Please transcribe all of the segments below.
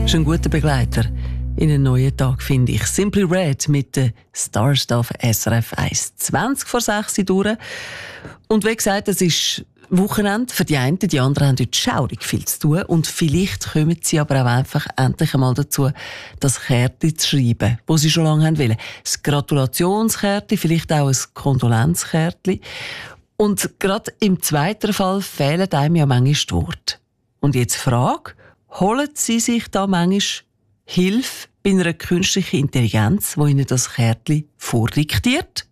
Schon ein guter Begleiter in einen neuen Tag, finde ich. Simply Red mit den Stars auf SRF 1. 20 vor 6 Uhr durch. Und wie gesagt, es ist Wochenende für die einen, die anderen haben heute schaurig viel zu tun. Und vielleicht kommen sie aber auch einfach endlich einmal dazu, das Kärtchen zu schreiben, das sie schon lange haben wollen. Das Gratulationskärtchen, vielleicht auch ein Kondolenzkärtchen. Und gerade im zweiten Fall fehlen einem ja manchmal die Worte. Und jetzt Frage: Holen Sie sich da manchmal Hilfe bei einer künstlichen Intelligenz, die Ihnen das Kärtchen vordiktiert?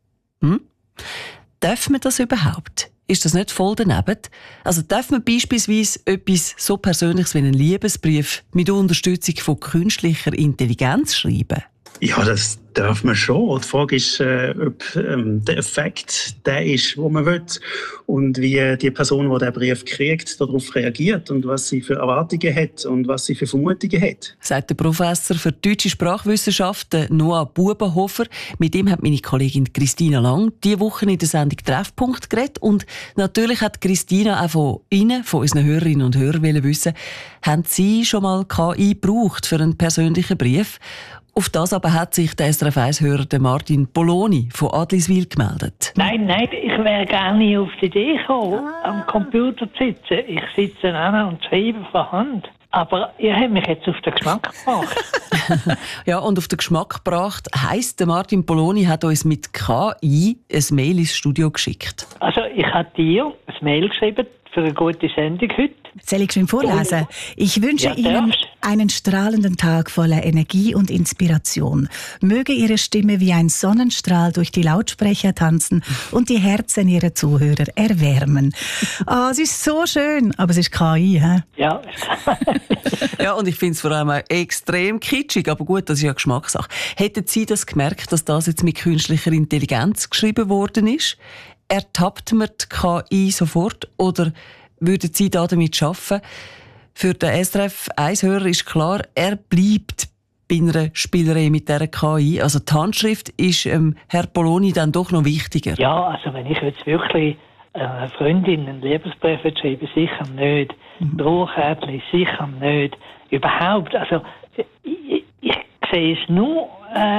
Darf man das überhaupt? Ist das nicht voll daneben? Also darf man beispielsweise etwas so Persönliches wie einen Liebesbrief mit Unterstützung von künstlicher Intelligenz schreiben? Ja, das darf man schon. Die Frage ist, ob der Effekt der ist, den man will, und wie die Person, die den Brief kriegt, darauf reagiert und was sie für Erwartungen hat und was sie für Vermutungen hat. Sagt der Professor für deutsche Sprachwissenschaften Noah Bubenhofer. Mit ihm hat meine Kollegin Christina Lang diese Woche in der Sendung Treffpunkt geredet. Und natürlich hat Christina auch von Ihnen, von unseren Hörerinnen und Hörern, wissen, haben Sie schon mal KI gebraucht für einen persönlichen Brief? Auf das aber hat sich der SRF 1-Hörer Martin Poloni von Adliswil gemeldet. Nein, ich wäre gar nicht auf die Idee gekommen, am Computer zu sitzen. Ich sitze an und schreibe von Hand. Aber ihr habt mich jetzt auf den Geschmack gebracht. Ja, und auf den Geschmack gebracht heisst, der Martin Poloni hat uns mit KI ein Mail ins Studio geschickt. Also ich habe dir ein Mail geschrieben für eine gute Sendung heute. Soll ich schon vorlesen? Ich wünsche Ihnen einen strahlenden Tag voller Energie und Inspiration. Möge Ihre Stimme wie ein Sonnenstrahl durch die Lautsprecher tanzen und die Herzen Ihrer Zuhörer erwärmen. Es ist so schön, aber es ist KI, hä? Ja. Ja, und ich finde es vor allem auch extrem kitschig, aber gut, das ist ja Geschmackssache. Hätten Sie das gemerkt, dass das jetzt mit künstlicher Intelligenz geschrieben worden ist? Ertappt man die KI sofort oder würden Sie damit arbeiten? Für den SRF 1-Hörer ist klar, er bleibt bei einer Spielerei mit dieser KI. Also die Handschrift ist Herr Poloni dann doch noch wichtiger. Ja, also wenn ich jetzt wirklich einer Freundin einen Liebesbrief schreibe, sicher nicht. Drohkärtchen, sicher nicht. Überhaupt, also ich sehe es nur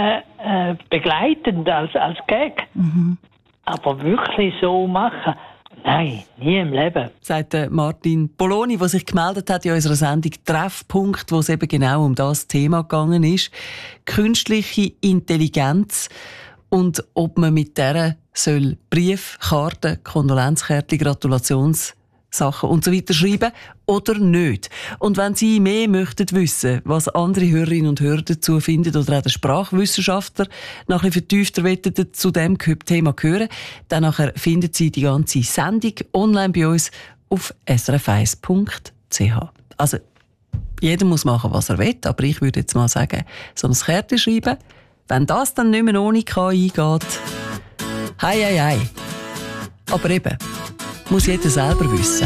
begleitend als Gag. Aber wirklich so machen, nein, nie im Leben. Sagt Martin Poloni, der sich gemeldet hat in unserer Sendung Treffpunkt, wo es eben genau um das Thema gegangen ist. Künstliche Intelligenz und ob man mit der soll Briefkarten, Kondolenzkärtchen, Gratulationssachen und so weiter schreiben oder nicht. Und wenn Sie mehr möchten wissen, was andere Hörerinnen und Hörer dazu finden oder auch der Sprachwissenschaftler noch ein bisschen vertiefter zu dem Thema hören, dann nachher finden Sie die ganze Sendung online bei uns auf srf1.ch. Also, jeder muss machen, was er will, aber ich würde jetzt mal sagen, so ein Kärtchen schreiben, wenn das dann nicht mehr ohne KI geht, hei. Aber eben, muss jeder selber wissen.